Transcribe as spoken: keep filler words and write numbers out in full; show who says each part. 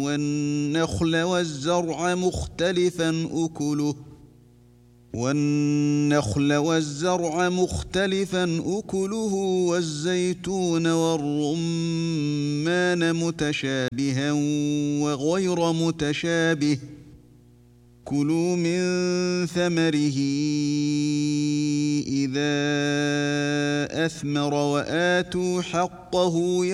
Speaker 1: والنخل والزرع مختلفا أكله والنخل والزرع مختلفا أكله والزيتون والرمان متشابها وغير متشابه كلوا من ثمره إذا أثمر وآتوا حقه